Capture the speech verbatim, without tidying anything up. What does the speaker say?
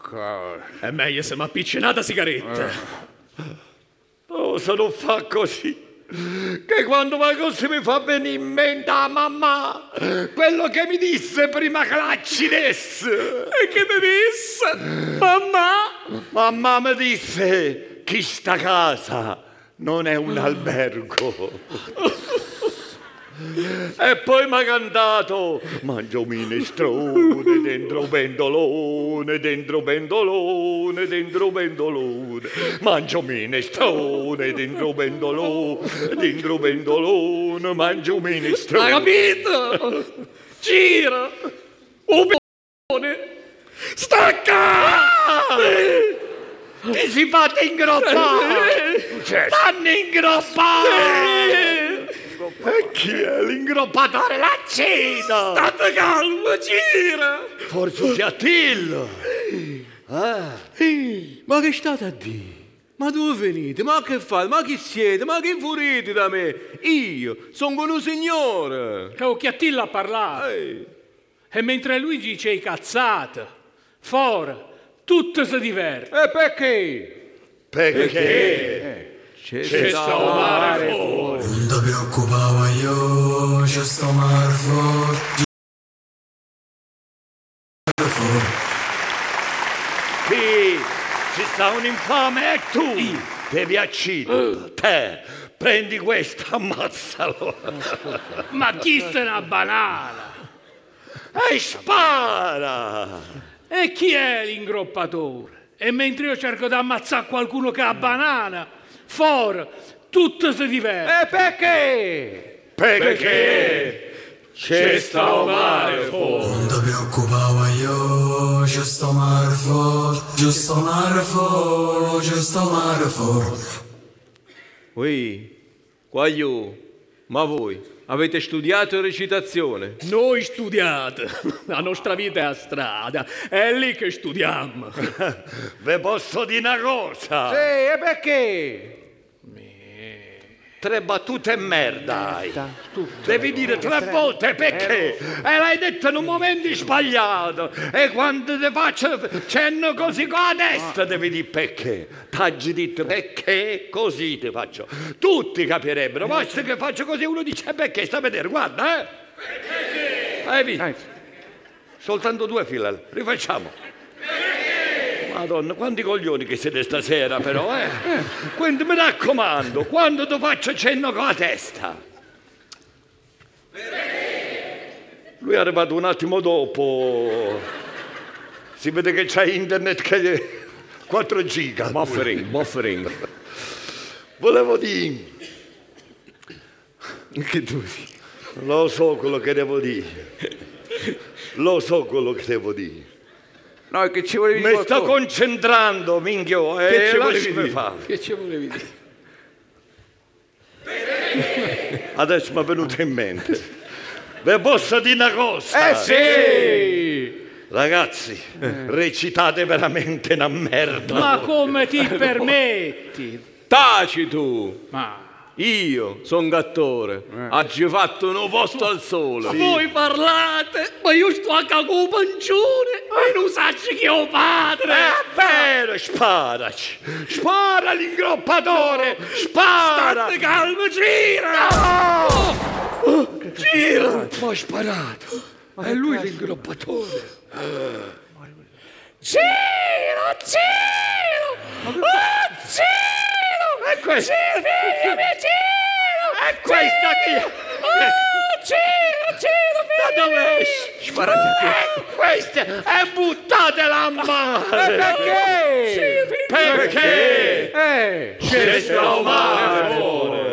È meglio se mi appiccinata sigaretta. Oh, se non fa così, che quando va così mi fa venire in mente a mamma quello che mi disse prima che l'accidesse. E che ti disse? Mamma? Mamma mi disse che sta casa non è un albergo. E poi mi ha cantato: mangio minestrone dentro pendolone, dentro pendolone, dentro pendolone. Mangio minestrone dentro pendolone, dentro pendolone. Mangio minestrone. Hai capito? Gira. Un p***one. Stacca! Ah! Ti si fate ingroppare! Stanno ingroppare! E chi è l'ingroppatore? L'accino! State calmo, gira! Forse sia Tillo! Ah. Ehi, ma che state a dire? Ma dove venite? Ma che fate? Ma chi siete? Ma che volete da me? Io sono con un signore! Che occhiattillo a parlare! Ehi. E mentre lui dice cazzate, fuori, tutto si diverte. E perché? Perché? C'è C'è sta un mare fuori. Non ti preoccupare io, c'è sto mare fuori. Qui ci sta un infame e tu devi accidere. Te prendi questo, ammazzalo. Ma chi se ne banana? E spara! E chi è l'ingroppatore? E mentre io cerco di ammazzare qualcuno che ha banana, fuori, tutto si diverte. E perché? Perché c'è sta un mare fuori. Non ti preoccupare io, c'è sto mare fuori. C'è sto mare fuori, c'è sto mare fuori. Ui, qua io, ma voi avete studiato recitazione? Noi studiate, la nostra vita è a strada, è lì che studiamo. Ve posso dire una cosa? Sì, e perché? Tre battute e merda hai. Devi dire tre volte perché. E l'hai detto in un momento sbagliato. E quando ti faccio cenno così con la testa devi dire perché. T'hai detto perché, così ti faccio. Tutti capirebbero. Basta che faccio così, uno dice perché. Sta a vedere, guarda, eh. Perché? Hai visto? Soltanto due file. Rifacciamo. Madonna, quanti coglioni che siete stasera però, eh? Quindi mi raccomando, quando ti faccio cenno con la testa. Lui è arrivato un attimo dopo. Si vede che c'è internet che quattro giga. Buffering, buffering. Volevo dire, Che tu dici? lo so quello che devo dire. Lo so quello che devo dire. No, che ci volevi dire? Mi sto concentrando, minchio, Che e ci lasciami volevi dire? fare. Che ci volevi dire? Adesso mi è venuto in mente. Vi posso dire una cosa? Eh sì! Ragazzi, recitate veramente una merda. Ma come ti permetti? Taci tu! Ma Io sono gattore, oggi fatto un posto al sole. voi parlate, ma io sto a cagò pancione e non sacci che ho padre. È vero, sparaci. Spara l'ingroppatore, spara. State calmo, gira! No! Gira! Ma ho sparato. È lui l'ingroppatore. Giro, giro! Oh, giro! E questo? Figlio mio, giro! E questa chi è? Oh, giro, giro, Da figlio dove mio! esce? Sparate queste e buttatela a mare. Perché? Sì, figlio mio. Perché? Eh! C'è sta un mare fuori.